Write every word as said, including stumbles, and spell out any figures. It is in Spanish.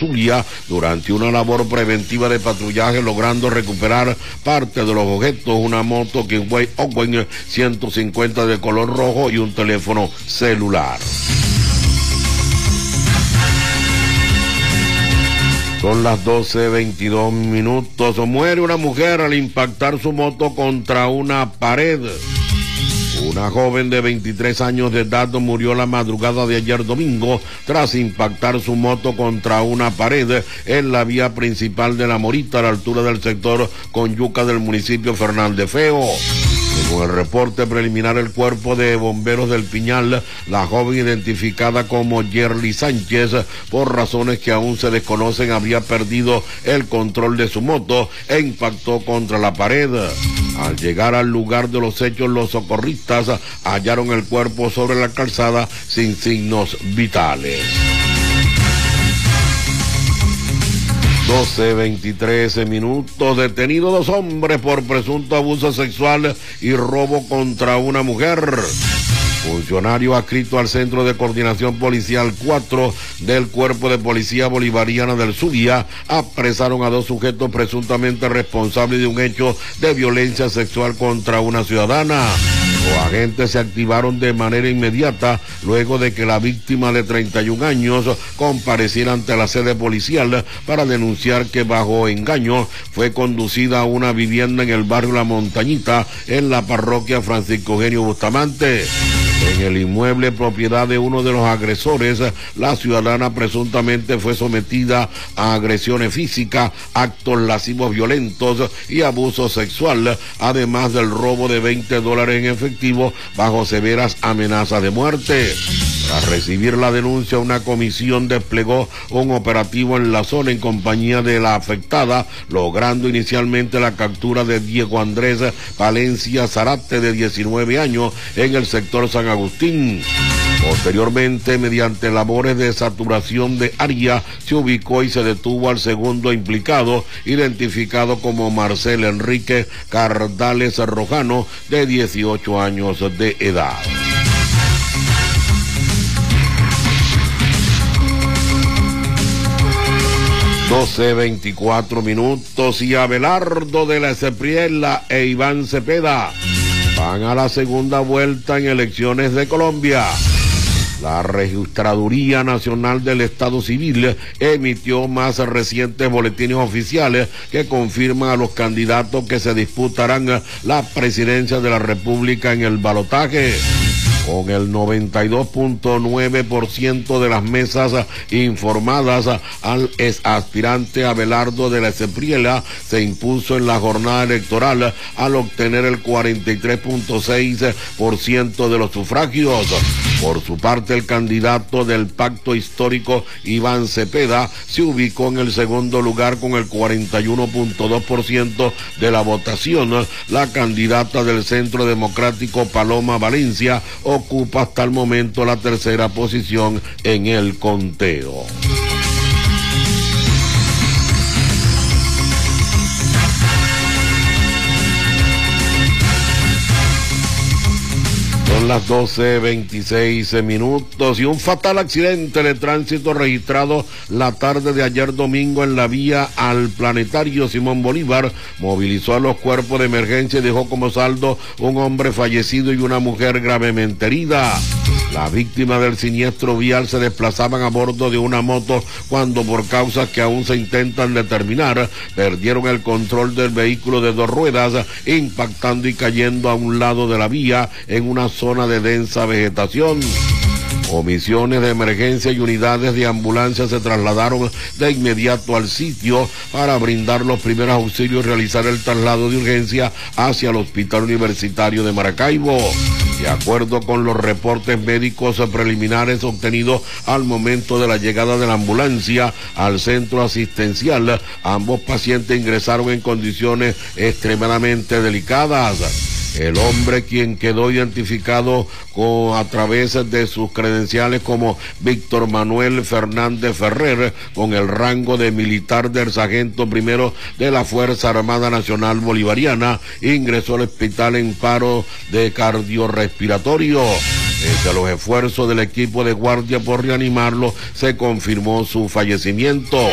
Zulia durante una labor preventiva de patrullaje, logrando recuperar parte de los objetos, una moto Kenway Owen ciento cincuenta de color rojo y un teléfono celular. Son las doce veintidós minutos. Muere una mujer al impactar su moto contra una pared. Una joven de veintitrés años de edad murió la madrugada de ayer domingo tras impactar su moto contra una pared en la vía principal de La Morita, a la altura del sector Conyuca del municipio Fernández Feo. Según el reporte preliminar, el cuerpo de bomberos del Piñal, la joven identificada como Yerly Sánchez, por razones que aún se desconocen, había perdido el control de su moto e impactó contra la pared. Al llegar al lugar de los hechos, los socorristas hallaron el cuerpo sobre la calzada sin signos vitales. doce veintitrés minutos. Detenidos dos hombres por presunto abuso sexual y robo contra una mujer. Funcionario adscrito al Centro de Coordinación Policial cuatro del Cuerpo de Policía Bolivariana del Zulia apresaron a dos sujetos presuntamente responsables de un hecho de violencia sexual contra una ciudadana. Los agentes se activaron de manera inmediata luego de que la víctima de treinta y un años compareciera ante la sede policial para denunciar que bajo engaño fue conducida a una vivienda en el barrio La Montañita, en la parroquia Francisco Eugenio Bustamante. En el inmueble propiedad de uno de los agresores, la ciudadana presuntamente fue sometida a agresiones físicas, actos lascivos violentos y abuso sexual, además del robo de veinte dólares en efectivo bajo severas amenazas de muerte. Tras recibir la denuncia, una comisión desplegó un operativo en la zona en compañía de la afectada, logrando inicialmente la captura de Diego Andrés Valencia Zarate, de diecinueve años, en el sector San Agustín. Posteriormente, mediante labores de saturación de área, se ubicó y se detuvo al segundo implicado, identificado como Marcel Enrique Cardales Rojano, de dieciocho años de edad. doce veinticuatro minutos. Y Abelardo de la Espriella e Iván Cepeda van a la segunda vuelta en elecciones de Colombia. La Registraduría Nacional del Estado Civil emitió más recientes boletines oficiales que confirman a los candidatos que se disputarán la presidencia de la República en el balotaje. Con el noventa y dos punto nueve por ciento de las mesas informadas, al ex aspirante Abelardo de la Espriella se impuso en la jornada electoral al obtener el cuarenta y tres punto seis por ciento de los sufragios. Por su parte, el candidato del Pacto Histórico, Iván Cepeda, se ubicó en el segundo lugar con el cuarenta y uno punto dos por ciento de la votación. La candidata del Centro Democrático, Paloma Valencia, ocupa hasta el momento la tercera posición en el conteo. Son las doce veintiséis minutos. Y un fatal accidente de tránsito registrado la tarde de ayer domingo en la vía al Planetario Simón Bolívar movilizó a los cuerpos de emergencia y dejó como saldo un hombre fallecido y una mujer gravemente herida. Las víctimas del siniestro vial se desplazaban a bordo de una moto cuando, por causas que aún se intentan determinar, perdieron el control del vehículo de dos ruedas, impactando y cayendo a un lado de la vía en una zona de densa vegetación. Comisiones de emergencia y unidades de ambulancia se trasladaron de inmediato al sitio para brindar los primeros auxilios y realizar el traslado de urgencia hacia el Hospital Universitario de Maracaibo. De acuerdo con los reportes médicos preliminares obtenidos al momento de la llegada de la ambulancia al centro asistencial, ambos pacientes ingresaron en condiciones extremadamente delicadas. El hombre, quien quedó identificado con, a través de sus credenciales como Víctor Manuel Fernández Ferrer, con el rango de militar del sargento primero de la Fuerza Armada Nacional Bolivariana, ingresó al hospital en paro de cardiorrespiratorio. Pese a los esfuerzos del equipo de guardia por reanimarlo, se confirmó su fallecimiento.